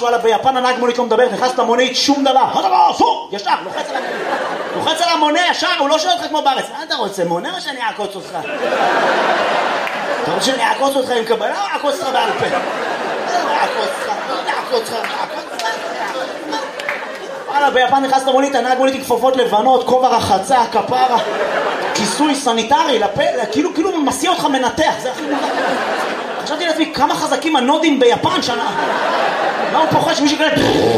וואלה, ביפן הנהג מונית לא מדבר, נכנס למונית, שום דבר. מה דבר? אסור! ישר, לוחץ על המונה ישר, הוא לא שואל אותך כמו בארץ. מה אתה רוצה, מונה או שאני אעקוץ אותך? אתה רוצה שאני אעקוץ אותך עם קבלה או אעקוץ אותך בעל פה? אעקוץ אותך. וואלה, ביפן נכנס למונית, הנהג מונית עם כפפות לבנות, כובע רחצה, כפרה, כיסוי סניטרי, כאילו מסיע אותך מנתח, זה הכי מוזר. חשבתי לעצמי, כמה חזקים הנודים ביפן שנה. מה הוא פוחד שמישהו כאלה...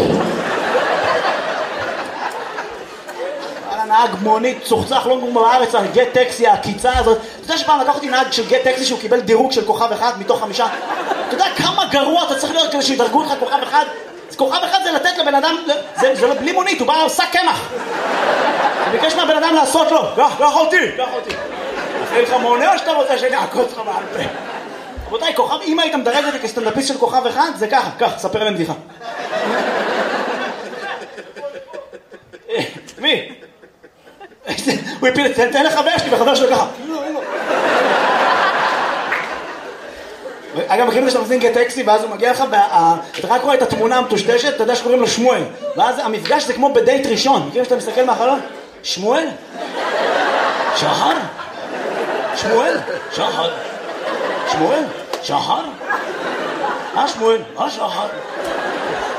נהג מונית צוחצח לא כמו בארץ על גט טקסי, הקיצה הזאת. אתה יודע שפעם לקחתי נהג של גט טקסי שהוא קיבל דירוג של כוכב אחד מתוך 5. אתה יודע כמה גרוע אתה צריך להיות כדי שידרגו לך כוכב אחד? כוכב אחד זה לתת לבן אדם, זה בלי מונית, הוא בא על שק קמח. הוא ביקש מהבן אדם לעשות לו, קח אותי. אחרי לך מונה או שאתה רוצה שאני אעקוץ לך בעל פה? רבותיי, כוכב, אם היית מדרג את זה כסטנדאפיסט של כוכב אחד, זה ככה, ספר להם בדיחה. מי? הוא הפיל, תן לחבר שלי, וחבר שלו ככה. אגב, מכירים את זה שאתה מזמין גט טקסי, ואז הוא מגיע לך, אתה רק רואה את התמונה המטושטשת, אתה יודע שקוראים לו שמואל. ואז המפגש זה כמו בדייט ראשון. מכירים שאתה מסתכל מהחלון? שמואל? שחר? שמואל? שחר? שמואל? שחר? שמואל? שחר?